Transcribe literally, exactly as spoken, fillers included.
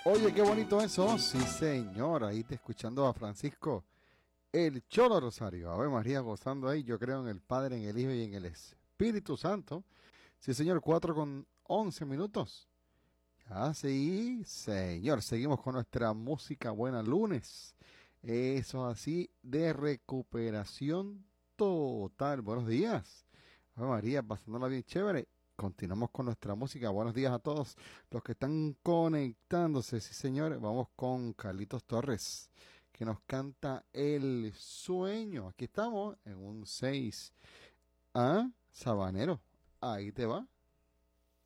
Oye, qué bonito eso. Sí, señor. Ahí te escuchando a Francisco, el Cholo Rosario. Ave María gozando ahí. Yo creo en el Padre, en el Hijo y en el Espíritu Santo. Sí, señor. Cuatro con once minutos. Ah, sí, señor. Seguimos con nuestra música buena lunes. Eso así de recuperación total. Buenos días. Ave María, pasándola bien chévere. Continuamos con nuestra música. Buenos días a todos los que están conectándose. Sí, señor. Vamos con Carlitos Torres, que nos canta El Sueño. Aquí estamos en un seis. Ah, Sabanero. Ahí te va.